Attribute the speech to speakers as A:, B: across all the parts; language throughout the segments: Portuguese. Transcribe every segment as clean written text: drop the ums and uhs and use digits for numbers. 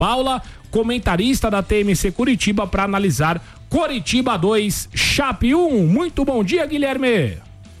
A: Paula, comentarista da TMC Curitiba, para analisar Coritiba 2, Chape 1. Muito bom dia, Guilherme.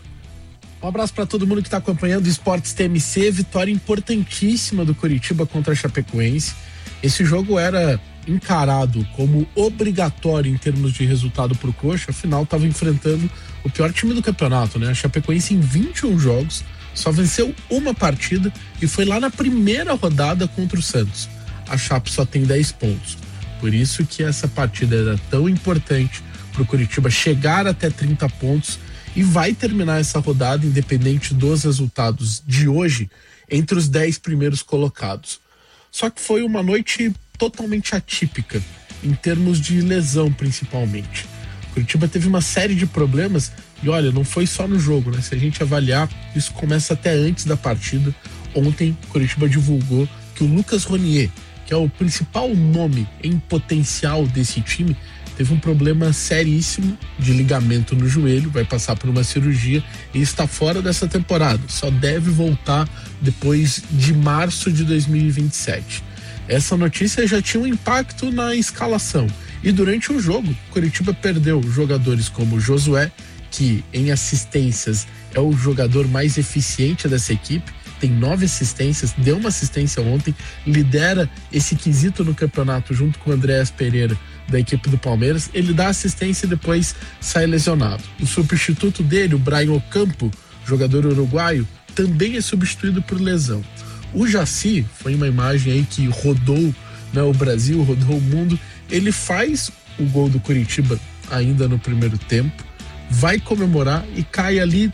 B: Um abraço para todo mundo que está acompanhando o Esportes TMC, vitória importantíssima do Coritiba contra a Chapecoense. Esse jogo era encarado como obrigatório em termos de resultado para o Coxa, afinal estava enfrentando o pior time do campeonato, né? A Chapecoense em 21 jogos só venceu uma partida e foi lá na primeira rodada contra o Santos. A Chape só tem 10 pontos, por isso que essa partida era tão importante para o Coritiba chegar até 30 pontos e vai terminar essa rodada, independente dos resultados de hoje, entre os 10 primeiros colocados. Só que foi uma noite totalmente atípica, em termos de lesão principalmente. O Coritiba teve uma série de problemas e olha, não foi só no jogo, né? Se a gente avaliar, isso começa até antes da partida. Ontem, o Coritiba divulgou que o Lucas Ronier, que é o principal nome em potencial desse time, teve um problema seríssimo de ligamento no joelho, vai passar por uma cirurgia e está fora dessa temporada. Só deve voltar depois de março de 2027. Essa notícia já tinha um impacto na escalação. E durante o jogo, Coritiba perdeu jogadores como Josué, que em assistências é o jogador mais eficiente dessa equipe, tem 9 assistências, deu uma assistência ontem, lidera esse quesito no campeonato junto com o Andréas Pereira, da equipe do Palmeiras. Ele dá assistência e depois sai lesionado. O substituto dele, o Brian Ocampo, jogador uruguaio, também é substituído por lesão. O Jaci, foi uma imagem aí que rodou, né, o Brasil, rodou o mundo, ele faz o gol do Coritiba ainda no primeiro tempo, vai comemorar e cai ali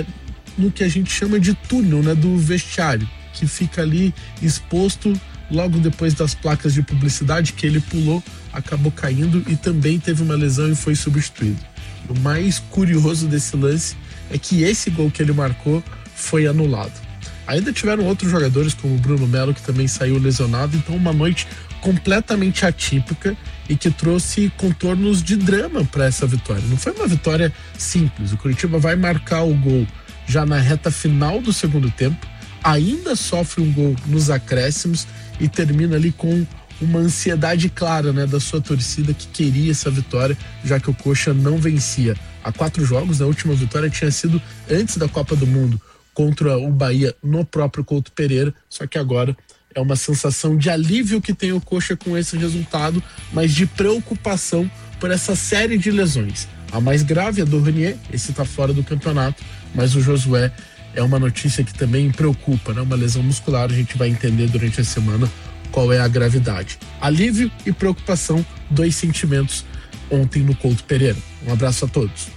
B: no que a gente chama de túnel, né, do vestiário, que fica ali exposto logo depois das placas de publicidade que ele pulou, acabou caindo e também teve uma lesão e foi substituído. O mais curioso desse lance é que esse gol que ele marcou foi anulado. Ainda tiveram outros jogadores, como o Bruno Melo, que também saiu lesionado, então uma noite completamente atípica e que trouxe contornos de drama para essa vitória. Não foi uma vitória simples, o Coritiba vai marcar o gol já na reta final do segundo tempo, ainda sofre um gol nos acréscimos e termina ali com uma ansiedade clara, né, da sua torcida que queria essa vitória, já que o Coxa não vencia há 4 jogos. A última vitória tinha sido antes da Copa do Mundo contra o Bahia no próprio Couto Pereira, só que agora é uma sensação de alívio que tem o Coxa com esse resultado, mas de preocupação por essa série de lesões. A mais grave é do Renier, esse tá fora do campeonato, mas o Josué é uma notícia que também preocupa, né? Uma lesão muscular, a gente vai entender durante a semana qual é a gravidade. Alívio e preocupação, 2 sentimentos ontem no Couto Pereira. Um abraço a todos.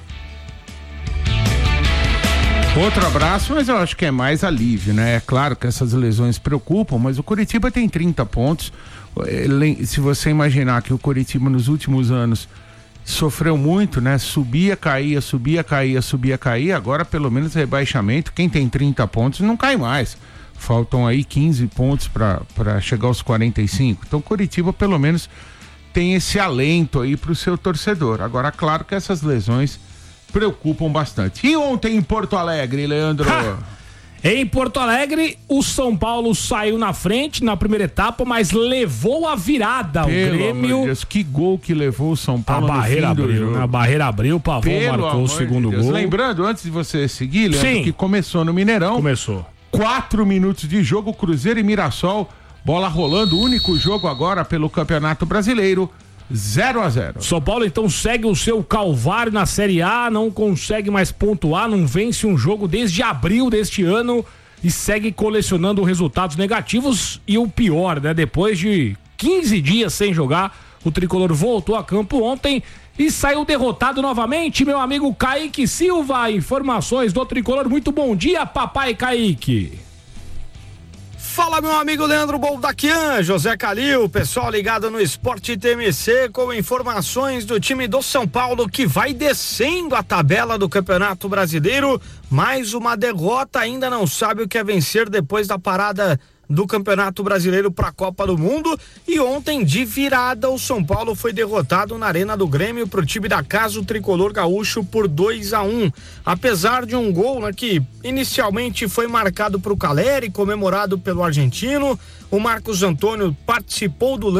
C: Outro abraço, mas eu acho que é mais alívio, né? É claro que essas lesões preocupam, mas o Coritiba tem 30 pontos. Se você imaginar que o Coritiba nos últimos anos sofreu muito, né? Subia, caía, agora pelo menos rebaixamento, quem tem 30 pontos não cai mais. Faltam aí 15 pontos para chegar aos 45. Então Coritiba pelo menos tem esse alento aí pro seu torcedor. Agora, claro que essas lesões preocupam bastante. E ontem em Porto Alegre, Leandro?
A: Em Porto Alegre, o São Paulo saiu na frente na primeira etapa, mas levou a virada.
C: Pelo
A: o Grêmio.
C: Amor de Deus, que gol que levou o São Paulo.
A: A barreira abriu, o Pavão marcou o segundo gol.
C: Lembrando, antes de você seguir, Leandro, que começou no Mineirão.
A: Começou.
C: 4 minutos de jogo, Cruzeiro e Mirassol, bola rolando, único jogo agora pelo Campeonato Brasileiro, 0-0.
A: São Paulo então segue o seu calvário na Série A, não consegue mais pontuar, não vence um jogo desde abril deste ano e segue colecionando resultados negativos. E o pior, né, depois de 15 dias sem jogar, o tricolor voltou a campo ontem e saiu derrotado novamente, meu amigo Kaique Silva. Informações do tricolor. Muito bom dia, papai Kaique.
D: Fala, meu amigo Leandro Boldaquian, José Calil, pessoal ligado no Esporte TMC com informações do time do São Paulo que vai descendo a tabela do Campeonato Brasileiro. Mais uma derrota, ainda não sabe o que é vencer depois da parada do Campeonato Brasileiro para a Copa do Mundo. E ontem, de virada, o São Paulo foi derrotado na Arena do Grêmio pro time da casa, o tricolor gaúcho, por 2-1. Apesar de um gol, né, que inicialmente foi marcado pro Caleri, comemorado pelo argentino, o Marcos Antônio participou do